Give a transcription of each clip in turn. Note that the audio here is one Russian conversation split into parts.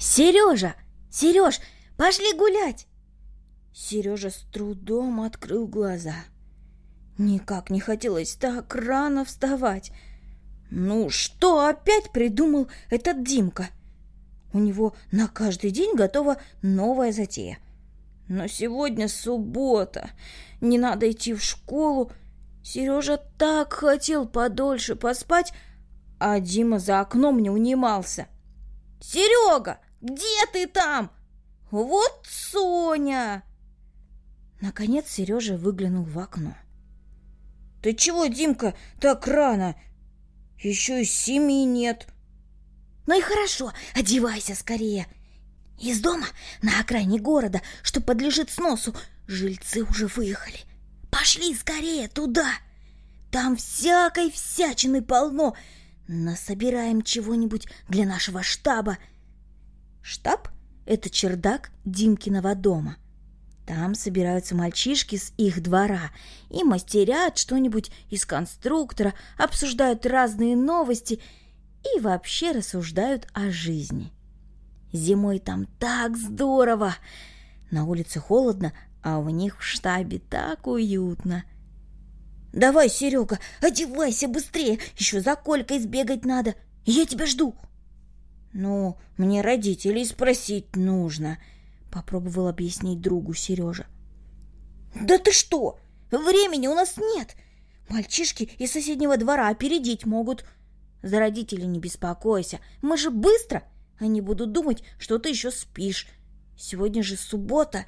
Сережа! Сереж, пошли гулять!» Сережа с трудом открыл глаза. Никак не хотелось так рано вставать. Ну, что опять придумал этот Димка? У него на каждый день готова новая затея. Но сегодня суббота, не надо идти в школу. Сережа так хотел подольше поспать, а Дима за окном не унимался. «Серега, где ты там? Вот Соня!» Наконец Сережа выглянул в окно. «Ты чего, Димка, так рано? Еще и 7 нет». «Ну и хорошо, одевайся скорее. Из дома на окраине города, что подлежит сносу, жильцы уже выехали. Пошли скорее туда. Там всякой всячины полно. Насобираем чего-нибудь для нашего штаба». Штаб – это чердак Димкиного дома. Там собираются мальчишки с их двора и мастерят что-нибудь из конструктора, обсуждают разные новости и вообще рассуждают о жизни. Зимой там так здорово! На улице холодно, а у них в штабе так уютно. «Давай, Серега, одевайся быстрее, еще за Колькой сбегать надо, я тебя жду». «Ну, мне родителей спросить нужно», — попробовал объяснить другу Сережа. «Да ты что? Времени у нас нет. Мальчишки из соседнего двора опередить могут. За родителей не беспокойся, мы же быстро. Они будут думать, что ты еще спишь. Сегодня же суббота».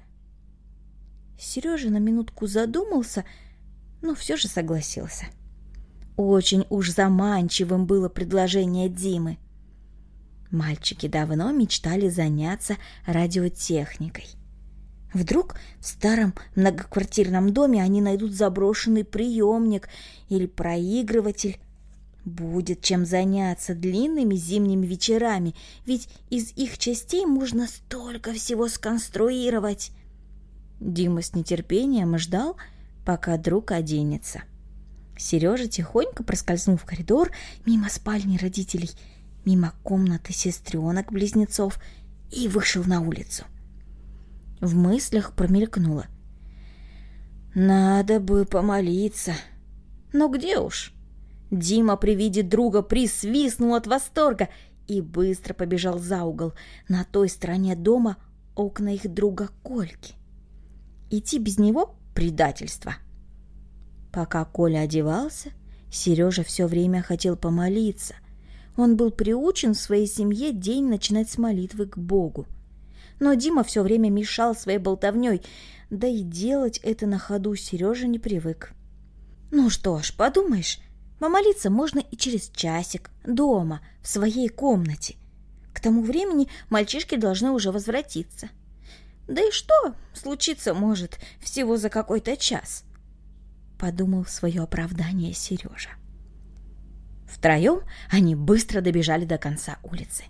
Сережа на минутку задумался, но все же согласился. Очень уж заманчивым было предложение Димы. Мальчики давно мечтали заняться радиотехникой. Вдруг в старом многоквартирном доме они найдут заброшенный приемник или проигрыватель. Будет чем заняться длинными зимними вечерами, ведь из их частей можно столько всего сконструировать. Дима с нетерпением ждал, пока друг оденется. Сережа тихонько проскользнул в коридор мимо спальни родителей, мимо комнаты сестренок-близнецов и вышел на улицу. В мыслях промелькнуло: надо бы помолиться. Но где уж? Дима при виде друга присвистнул от восторга и быстро побежал за угол. На той стороне дома окна их друга Кольки. Идти без него – предательство. Пока Коля одевался, Сережа все время хотел помолиться. Он был приучен в своей семье день начинать с молитвы к Богу. Но Дима все время мешал своей болтовней, да и делать это на ходу Сережа не привык. Ну что ж, подумаешь, помолиться можно и через часик, дома, в своей комнате. К тому времени мальчишки должны уже возвратиться. Да и что случиться может всего за какой-то час? Подумал в свое оправдание Сережа. Втроем они быстро добежали до конца улицы.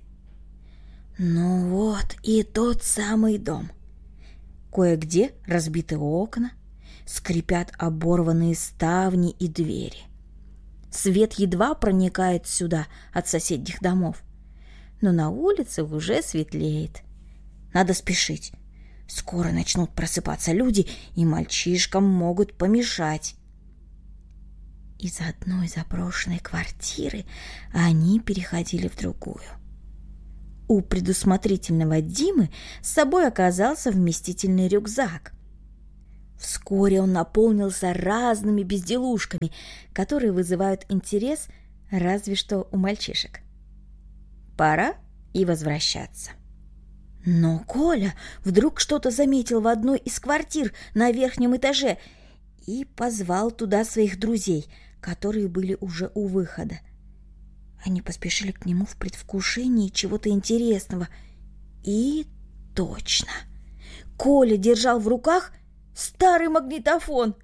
Ну вот и тот самый дом. Кое-где разбиты окна, скрипят оборванные ставни и двери. Свет едва проникает сюда от соседних домов, но на улице уже светлеет. Надо спешить. Скоро начнут просыпаться люди, и мальчишкам могут помешать. Из одной заброшенной квартиры они переходили в другую. У предусмотрительного Димы с собой оказался вместительный рюкзак. Вскоре он наполнился разными безделушками, которые вызывают интерес разве что у мальчишек. Пора и возвращаться. Но Коля вдруг что-то заметил в одной из квартир на верхнем этаже и позвал туда своих друзей, которые были уже у выхода. Они поспешили к нему в предвкушении чего-то интересного. И точно! Коля держал в руках старый магнитофон.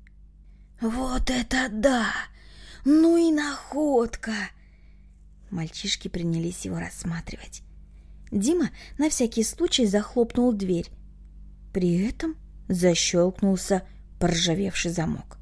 Вот это да! Ну и находка! Мальчишки принялись его рассматривать. Дима на всякий случай захлопнул дверь. При этом защелкнулся поржавевший замок.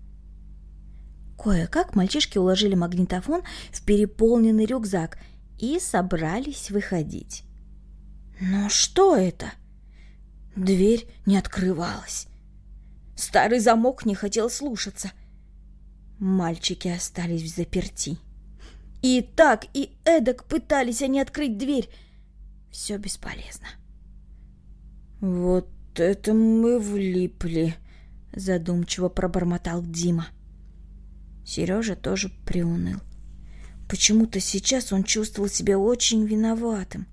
Кое-как мальчишки уложили магнитофон в переполненный рюкзак и собрались выходить. Но что это? Дверь не открывалась. Старый замок не хотел слушаться. Мальчики остались взаперти. И так, и эдак пытались они открыть дверь. Все бесполезно. «Вот это мы влипли», — задумчиво пробормотал Дима. Сережа тоже приуныл. Почему-то сейчас он чувствовал себя очень виноватым.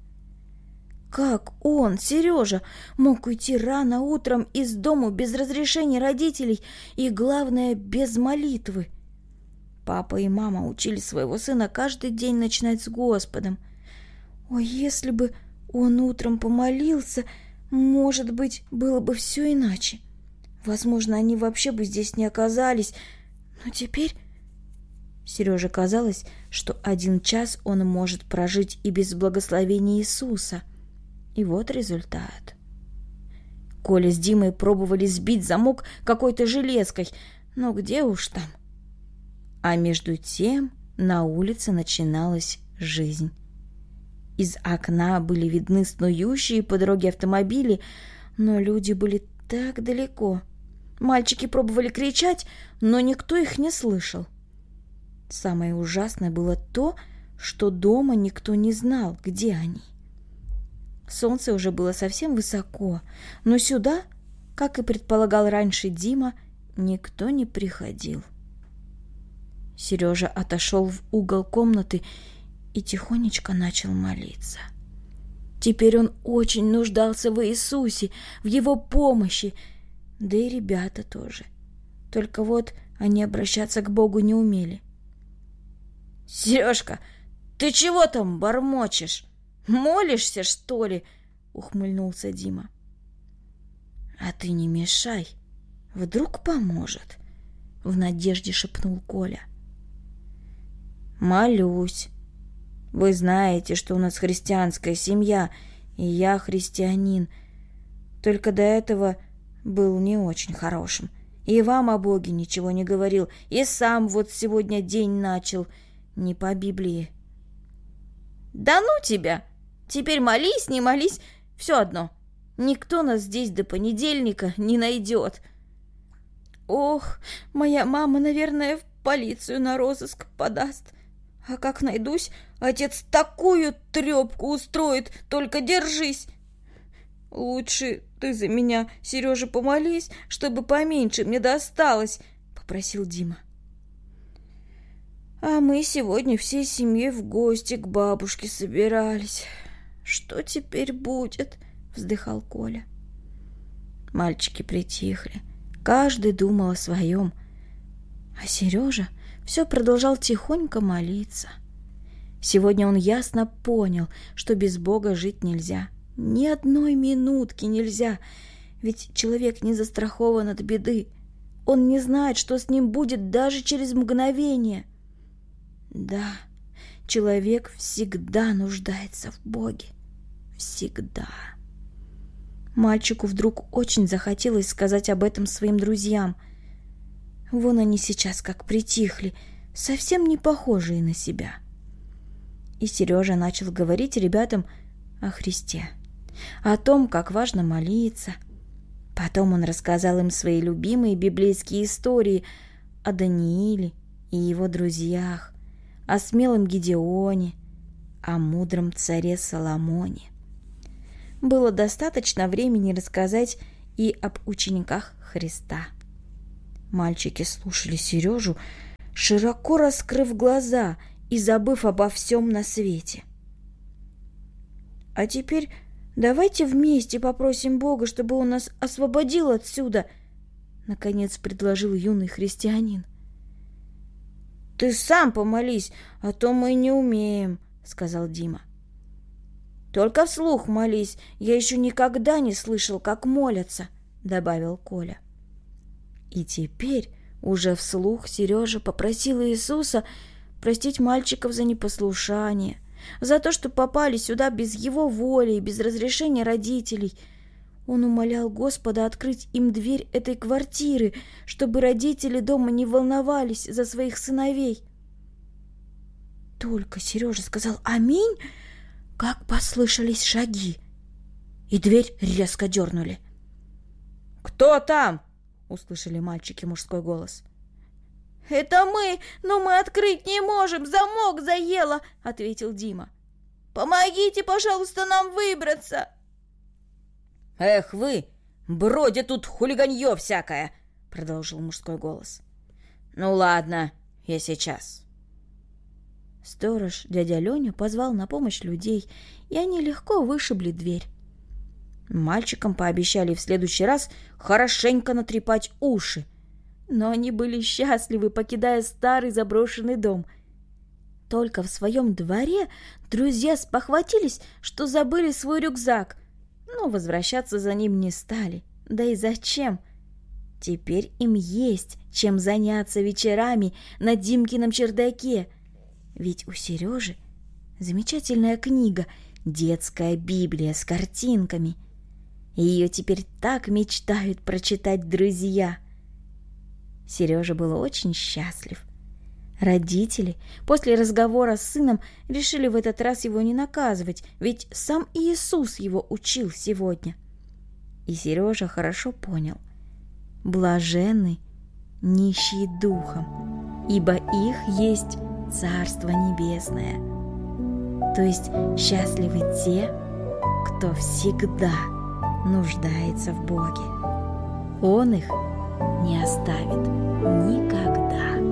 Как он, Сережа, мог уйти рано утром из дому без разрешения родителей и, главное, без молитвы? Папа и мама учили своего сына каждый день начинать с Господом. Ой, если бы он утром помолился, может быть, было бы все иначе. Возможно, они вообще бы здесь не оказались. Но теперь... Сереже казалось, что 1 час он может прожить и без благословения Иисуса. И вот результат. Коля с Димой пробовали сбить замок какой-то железкой, но где уж там. А между тем на улице начиналась жизнь. Из окна были видны снующие по дороге автомобили, но люди были так далеко. Мальчики пробовали кричать, но никто их не слышал. Самое ужасное было то, что дома никто не знал, где они. Солнце уже было совсем высоко, но сюда, как и предполагал раньше Дима, никто не приходил. Сережа отошел в угол комнаты и тихонечко начал молиться. Теперь он очень нуждался в Иисусе, в Его помощи, да и ребята тоже. Только вот они обращаться к Богу не умели. «Сережка, ты чего там бормочешь? Молишься, что ли?» — ухмыльнулся Дима. «А ты не мешай, вдруг поможет», — в надежде шепнул Коля. «Молюсь. Вы знаете, что у нас христианская семья, и я христианин. Только до этого был не очень хорошим. И вам о Боге ничего не говорил, и сам вот сегодня день начал не по Библии». «Да ну тебя! Теперь молись, не молись, все одно. Никто нас здесь до понедельника не найдет». «Ох, моя мама, наверное, в полицию на розыск подаст. А как найдусь, отец такую трепку устроит, только держись. Лучше ты за меня, Сережа, помолись, чтобы поменьше мне досталось», — попросил Дима. «А мы сегодня всей семьей в гости к бабушке собирались. Что теперь будет?» — вздыхал Коля. Мальчики притихли. Каждый думал о своем. А Сережа все продолжал тихонько молиться. Сегодня он ясно понял, что без Бога жить нельзя. Ни одной минутки нельзя. Ведь человек не застрахован от беды. Он не знает, что с ним будет даже через мгновение. Да, человек всегда нуждается в Боге. Всегда. Мальчику вдруг очень захотелось сказать об этом своим друзьям. Вон они сейчас как притихли, совсем не похожие на себя. И Сережа начал говорить ребятам о Христе, о том, как важно молиться. Потом он рассказал им свои любимые библейские истории о Данииле и его друзьях, о смелом Гедеоне, о мудром царе Соломоне. Было достаточно времени рассказать и об учениках Христа. Мальчики слушали Сережу, широко раскрыв глаза и забыв обо всем на свете. «А теперь давайте вместе попросим Бога, чтобы Он нас освободил отсюда», — наконец предложил юный христианин. «Ты сам помолись, а то мы не умеем», — сказал Дима. «Только вслух молись, я еще никогда не слышал, как молятся», — добавил Коля. И теперь уже вслух Сережа попросил Иисуса простить мальчиков за непослушание, за то, что попали сюда без его воли и без разрешения родителей. Он умолял Господа открыть им дверь этой квартиры, чтобы родители дома не волновались за своих сыновей. Только Сережа сказал «Аминь», как послышались шаги. и дверь резко дернули. «Кто там?» — услышали мальчики мужской голос. «Это мы, но мы открыть не можем, замок заело», — ответил Дима. «Помогите, пожалуйста, нам выбраться». «Эх вы, бродит тут хулиганье всякое», — продолжил мужской голос. «Ну ладно, я сейчас». Сторож, дядя Леня, позвал на помощь людей, и они легко вышибли дверь. Мальчикам пообещали в следующий раз хорошенько натрепать уши, но они были счастливы, покидая старый заброшенный дом. Только в своем дворе друзья спохватились, что забыли свой рюкзак, но возвращаться за ним не стали. Да и зачем? Теперь им есть чем заняться вечерами на Димкином чердаке. Ведь у Сережи замечательная книга «Детская Библия» с картинками. Ее теперь так мечтают прочитать друзья. Сережа был очень счастлив. Родители после разговора с сыном решили в этот раз его не наказывать, ведь сам Иисус его учил сегодня. И Сережа хорошо понял: блаженны нищие духом, ибо их есть Царство Небесное. То есть счастливы те, кто всегда нуждается в Боге. Он их не оставит никогда.